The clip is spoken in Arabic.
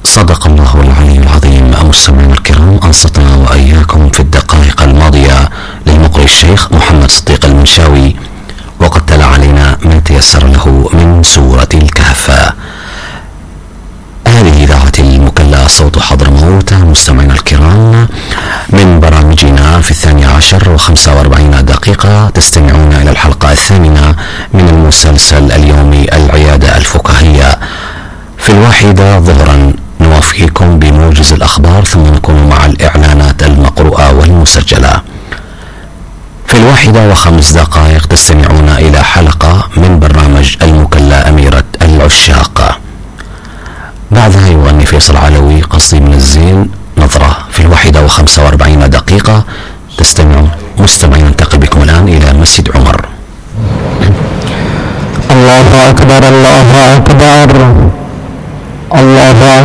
صدق الله العلي العظيم. مستمعينا الكرام، أنصتنا وإياكم في الدقائق الماضية للمقرئ الشيخ محمد صديق المنشاوي، وقد تلا علينا ما تيسر له من سورة الكهف. هذه إذاعة المكلا صوت حضرموت. مستمعينا الكرام، من برامجنا في 12:45 دقيقة تستمعون إلى الحلقة الثامنة من المسلسل اليومي العيادة الفكاهية. في 1 ظهرا نوافيكم بموجز الأخبار، ثم نكون مع الإعلانات المقروءة والمسجلة. في 1:05 تستمعون إلى حلقة من برنامج المكلا أميرة العشاق. بعدها يغني فيصل علوي قصيد من الزين نظرة. في 1:45 دقيقة تستمعون. مستمعين، ننتقل بكم الآن إلى مسجد عمر. الله أكبر الله أكبر الله